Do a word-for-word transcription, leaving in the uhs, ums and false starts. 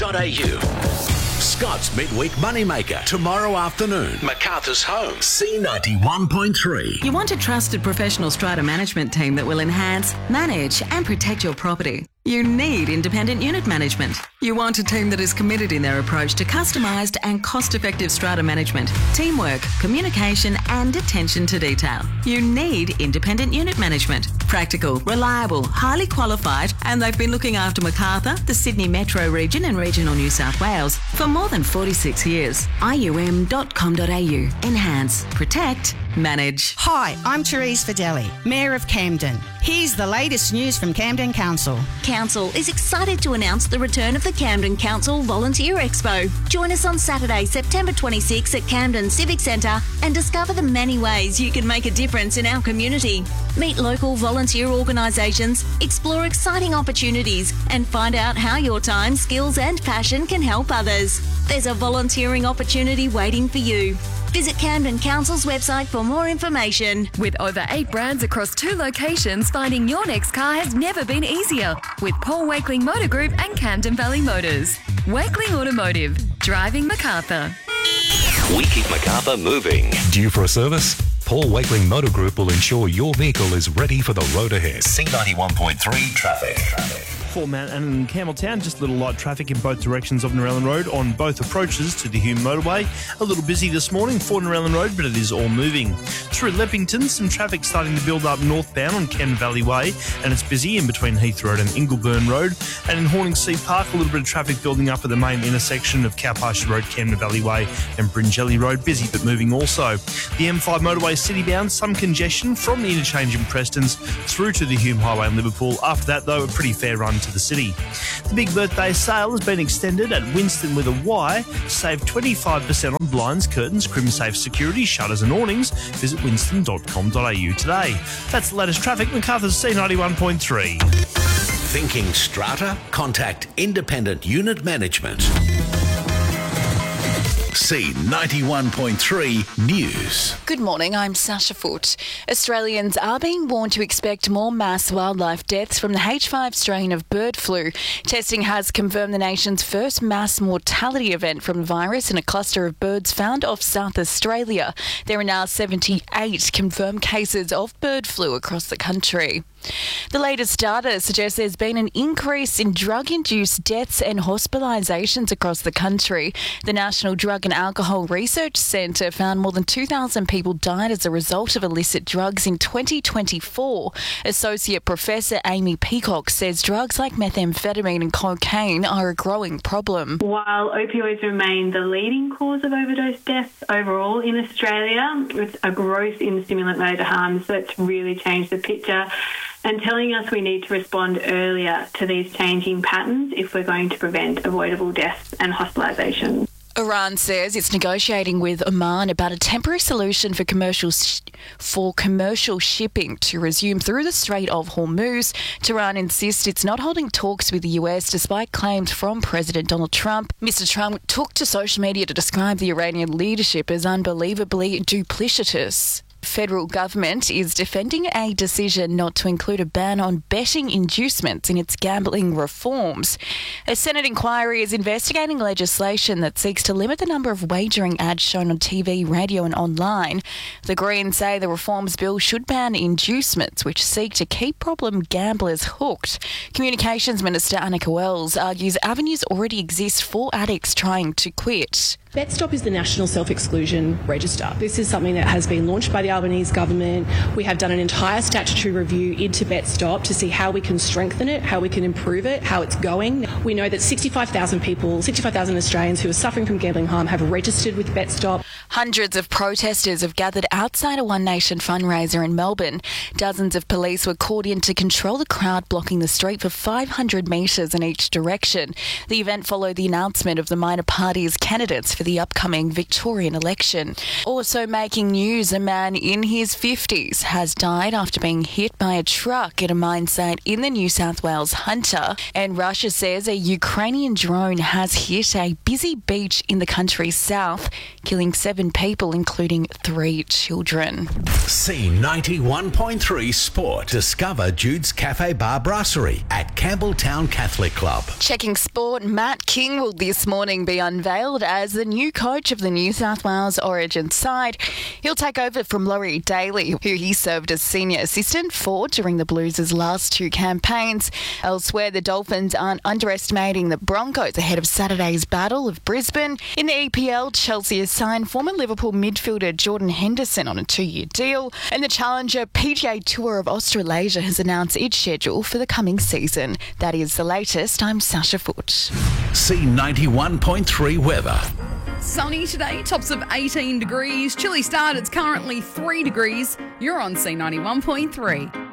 dot a u. Scott's Midweek Moneymaker, tomorrow afternoon. MacArthur's Home, C ninety-one point three. You want a trusted professional strata management team that will enhance, manage and protect your property. You need independent unit management. You want a team that is committed in their approach to customised and cost-effective strata management, teamwork, communication and attention to detail. You need independent unit management. Practical, reliable, highly qualified, and they've been looking after Macarthur, the Sydney Metro region and regional New South Wales for more than forty-six years. I U M dot com dot a u. Enhance, protect, manage. Hi, I'm Therese Fideli, Mayor of Camden. Here's the latest news from Camden Council. Council is excited to announce the return of the Camden Council Volunteer Expo. Join us on Saturday, September twenty-sixth at Camden Civic Centre and discover the many ways you can make a difference in our community. Meet local volunteer organisations, explore exciting opportunities and find out how your time, skills and passion can help others. There's a volunteering opportunity waiting for you. Visit Camden Council's website for more information. With over eight brands across two locations, finding your next car has never been easier. With Paul Wakeling Motor Group and Camden Valley Motors. Wakeling Automotive, driving MacArthur. We keep MacArthur moving. Due for a service? Paul Wakeling Motor Group will ensure your vehicle is ready for the road ahead. C ninety-one point three traffic. For Mount Annan and Campbelltown, just a little light traffic in both directions of Narellan Road on both approaches to the Hume motorway. A little busy this morning for Narellan Road, but it is all moving. Through Leppington, some traffic starting to build up northbound on Camden Valley Way, and it's busy in between Heath Road and Ingleburn Road. And in Horningsea Park, a little bit of traffic building up at the main intersection of Cowpasture Road, Camden Valley Way and Bringelly Road, busy but moving also. The M five motorway citybound, some congestion from the interchange in Prestons through to the Hume Highway in Liverpool. After that, though, a pretty fair run to the city. The big birthday sale has been extended at Winston with a Y. Save twenty-five percent on blinds, curtains, crim-safe security, shutters and awnings. Visit winston dot com dot a u today. That's the latest traffic. MacArthur's C ninety-one point three. Thinking strata? Contact Independent Unit Management. C ninety-one point three News. Good morning, I'm Sasha Foote. Australians are being warned to expect more mass wildlife deaths from the H five strain of bird flu. Testing has confirmed the nation's first mass mortality event from the virus in a cluster of birds found off South Australia. There are now seventy-eight confirmed cases of bird flu across the country. The latest data suggests there's been an increase in drug-induced deaths and hospitalisations across the country. The National Drug and Alcohol Research Centre found more than two thousand people died as a result of illicit drugs in twenty twenty-four. Associate Professor Amy Peacock says drugs like methamphetamine and cocaine are a growing problem. While opioids remain the leading cause of overdose deaths overall in Australia, it's a growth in stimulant motor harms that's really changed the picture and telling us we need to respond earlier to these changing patterns if we're going to prevent avoidable deaths and hospitalisation. Iran says it's negotiating with Oman about a temporary solution for commercial sh- for commercial shipping to resume through the Strait of Hormuz. Tehran insists it's not holding talks with the U S despite claims from President Donald Trump. Mister Trump took to social media to describe the Iranian leadership as unbelievably duplicitous. Federal government is defending a decision not to include a ban on betting inducements in its gambling reforms. A Senate inquiry is investigating legislation that seeks to limit the number of wagering ads shown on T V, radio and online. The Greens say the reforms bill should ban inducements, which seek to keep problem gamblers hooked. Communications Minister Annika Wells argues avenues already exist for addicts trying to quit. BetStop is the National Self-Exclusion Register. This is something that has been launched by the Albanese government. We have done an entire statutory review into BetStop to see how we can strengthen it, how we can improve it, how it's going. We know that sixty-five thousand people, sixty-five thousand Australians who are suffering from gambling harm have registered with BetStop. Hundreds of protesters have gathered outside a One Nation fundraiser in Melbourne. Dozens of police were called in to control the crowd blocking the street for five hundred metres in each direction. The event followed the announcement of the minor party's candidates for the upcoming Victorian election. Also making news, a man in his fifties has died after being hit by a truck at a mine site in the New South Wales Hunter. And Russia says a Ukrainian drone has hit a busy beach in the country's south, killing seven people, including three children. C ninety-one point three Sport. Discover Jude's Cafe Bar Brasserie at Campbelltown Catholic Club. Checking sport, Matt King will this morning be unveiled as the new coach of the New South Wales Origin side. He'll take over from Laurie Daly, who he served as senior assistant for during the Blues' last two campaigns. Elsewhere, the Dolphins aren't underestimating the Broncos ahead of Saturday's Battle of Brisbane. In the E P L, Chelsea has signed former Liverpool midfielder Jordan Henderson on a two-year deal, and the Challenger P G A Tour of Australasia has announced its schedule for the coming season. That is the latest. I'm Sasha Foote. C ninety-one point three weather. Sunny today, tops of eighteen degrees. Chilly start, it's currently three degrees. You're on C ninety-one point three.